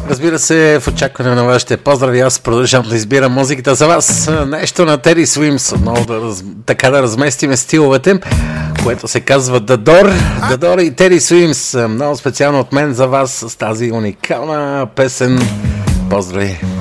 Разбира се, в очакване на вашите поздрави, аз продължавам да избирам музиката за вас. Нещо на Теди Суимс, отново така да разместиме стиловете, което се казва Дадор и Теди Суимс. Много специално от мен за вас с тази уникална песен. Поздрави!